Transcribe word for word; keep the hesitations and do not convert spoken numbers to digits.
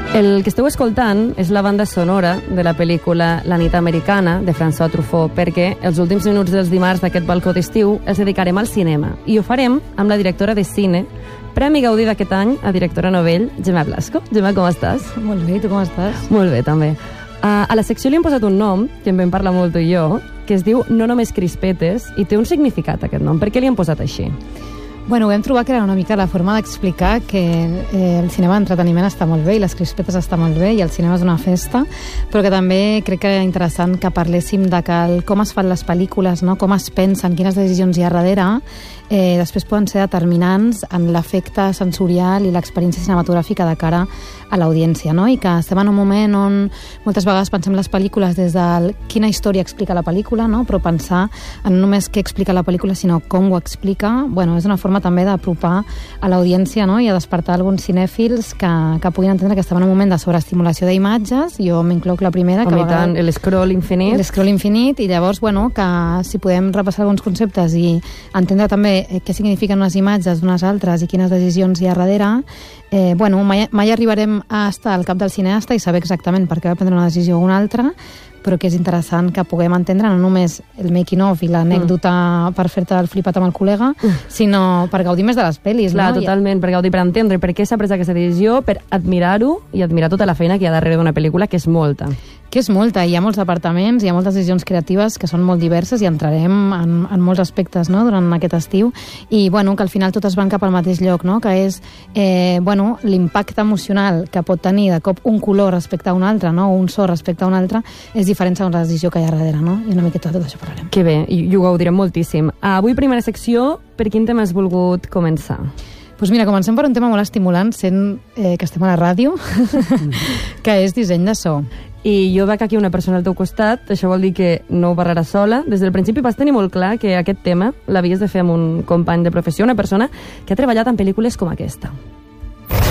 El que esteu escoltant és la banda sonora de la pel·lícula La nit americana, de François Truffaut, perquè els últims minuts dels dimarts d'aquest balcó d'estiu els dedicarem al cinema. I ho farem amb la directora de cine, Premi Gaudí d'aquest any a directora novell, Gemma Blasco. Gemma, com estàs? Molt bé, i tu com estàs? Molt bé, també. Uh, a la secció li hem posat un nom, que en vam parlar molt tu i jo, que es diu No només crispetes, i té un significat aquest nom. Per què li hem posat així? Bueno, vam trobar que era una mica la forma d'explicar que eh, el cinema d'entreteniment està molt bé i les crispetes està molt bé i el cinema és una festa, però que també crec que era interessant que parléssim de que el, com es fan les pel·lícules, no? Com es pensen, quines decisions hi ha darrere, eh, després poden ser determinants en l'efecte sensorial i l'experiència cinematogràfica de cara a l'audiència, no? I que estem en un moment on moltes vegades pensem les pel·lícules des de quina història explica la pel·lícula, no? Però pensar en no només què explica la pel·lícula, sinó com ho explica, bueno, és una forma també d'apropar a l'audiència, no? I a despertar alguns cinèfils que, que puguin entendre que estem en un moment de sobreestimulació d'imatges. Jo m'incloc la primera. Que a tant, l'escroll infinit. L'escroll infinit, i llavors, bueno, que si podem repassar alguns conceptes i entendre també què signifiquen unes imatges d'unes altres i quines decisions hi ha darrere, eh, bueno, mai, mai arribarem a estar al cap del cineasta i saber exactament per què va prendre una decisió o una altra, però que és interessant que puguem entendre no només el making of i l'anècdota mm. per fer-te el flipat amb el col·lega, mm. sinó per gaudir més de les pel·lis. Clar, no? Totalment, per gaudir, per entendre per què s'ha pres aquesta decisió, per admirar-ho i admirar tota la feina que hi ha darrere d'una pel·lícula, que és molta. Que és molta, hi ha molts departaments, hi ha moltes decisions creatives que són molt diverses i entrarem en, en molts aspectes, no?, durant aquest estiu, i bueno, que al final totes van cap al mateix lloc, no?, que és eh, bueno, l'impacte emocional que pot tenir de cop un color respecte a un altre, no?, o un so respecte a un altre, és diferent segons la decisió que hi ha darrere, no?, i una miqueta tot això parlarem. Que bé, i ho gaudirem moltíssim. Avui, primera secció, per quin tema has volgut començar? Doncs mira, comencem per un tema molt estimulant, sent eh, que estem a la ràdio, que és disseny de so. I jo veig aquí una persona al teu costat, això vol dir que no ho parlaràs sola. Des del principi vas tenir molt clar que aquest tema l'havies de fer amb un company de professió, una persona que ha treballat en pel·lícules com aquesta.